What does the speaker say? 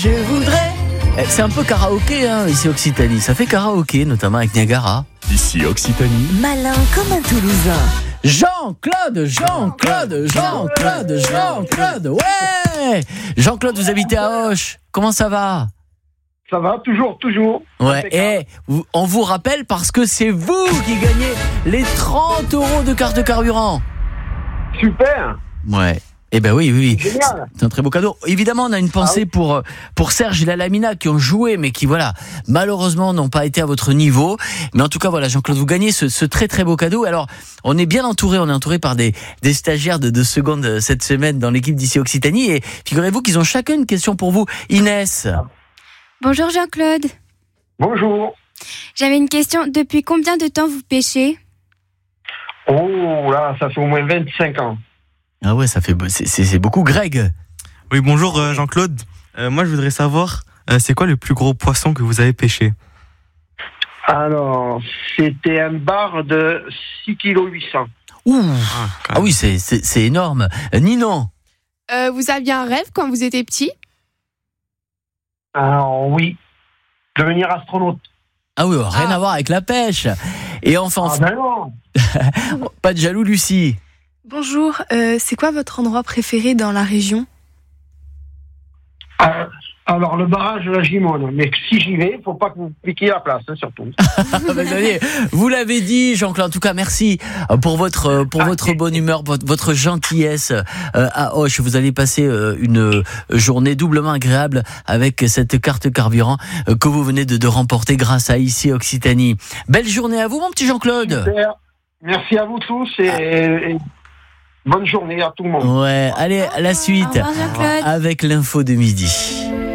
Je voudrais... C'est un peu karaoké ici Occitanie. Ça fait karaoké, notamment avec Niagara. Ici Occitanie. Malin comme un Toulousain. Jean-Claude, ouais. Jean-Claude, vous habitez à Auch. Comment ça va ? Ça va, toujours. Ouais, et on vous rappelle parce que c'est vous qui gagnez les 30 € de carte de carburant. Super. Ouais. Eh ben oui. Génial. C'est un très beau cadeau. Évidemment, on a une pensée pour Serge et la Lamina qui ont joué, mais qui, voilà, malheureusement, n'ont pas été à votre niveau. Mais en tout cas, voilà, Jean-Claude, vous gagnez ce très, très beau cadeau. Alors, on est bien entouré. On est entouré par des stagiaires de seconde cette semaine dans l'équipe d'ici Occitanie. Et figurez-vous qu'ils ont chacun une question pour vous. Inès. Bonjour Jean-Claude. Bonjour. J'avais une question. Depuis combien de temps vous pêchez ? Oh là, ça fait au moins 25 ans. Ah ouais, c'est beaucoup. Greg. Oui, bonjour Jean-Claude. Moi, je voudrais savoir, c'est quoi le plus gros poisson que vous avez pêché ? Alors, c'était un bar de 6,8 kg. Ouh. Ah oui, c'est énorme. Ninon. Vous aviez un rêve quand vous étiez petit ? Alors oui, devenir astronaute. Ah oui, rien à voir avec la pêche. Et enfin, Ah ben non. pas de jaloux, Lucie. Bonjour, c'est quoi votre endroit préféré dans la région ? Alors le barrage de la Gimone, mais si j'y vais, faut pas que vous piquiez la place, surtout. Vous l'avez dit, Jean-Claude. En tout cas, merci pour votre bonne humeur, votre gentillesse à Auch. Vous allez passer une journée doublement agréable avec cette carte carburant que vous venez de remporter grâce à ici Occitanie. Belle journée à vous, mon petit Jean-Claude. Super. Merci à vous tous et bonne journée à tout le monde. Ouais, allez, à la suite Au revoir, Jean-Claude. avec l'info de midi.